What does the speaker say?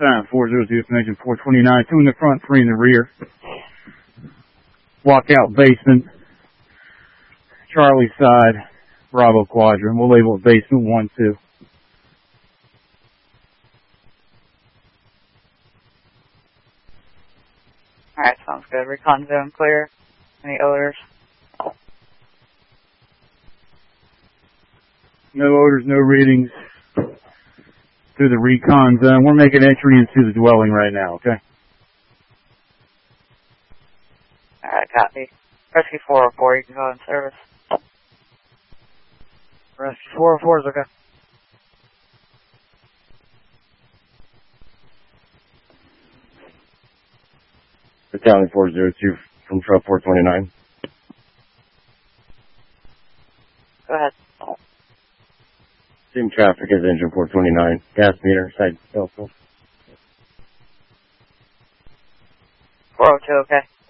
Battalion 402 from engine 429, 2 in the front, 3 in the rear. Walkout basement. Charlie side, Bravo quadrant. We'll label it basement 1, 2. Alright, sounds good. Recon zone clear. Any odors? No odors, no readings through the recon zone. We're making entry into the dwelling right now, okay? Alright, copy. Rescue 404, you can go in service. Rescue 404 is okay. Battalion 402 from truck 429. Go ahead. Same traffic as engine 429. Gas meter, side cell phone. 402, okay.